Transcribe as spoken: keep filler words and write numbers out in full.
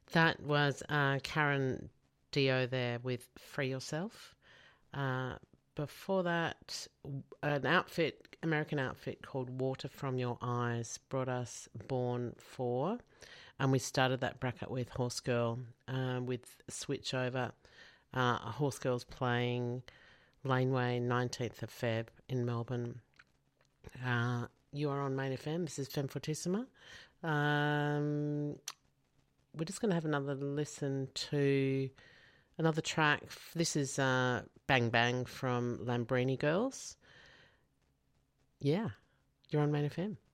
That was uh, Karen Dio there with Free Yourself. Uh, Before that, an outfit, American outfit called Water From Your Eyes brought us Born For. And we started that bracket with Horse Girl uh, with Switch Over. Uh, Horse Girl's playing Laneway, nineteenth of Feb in Melbourne. Uh, you are on Main F M. This is Femme Fortissima. Um, we're just going to have another listen to another track. This is uh, Bang Bang from Lambrini Girls. Yeah, you're on Main F M.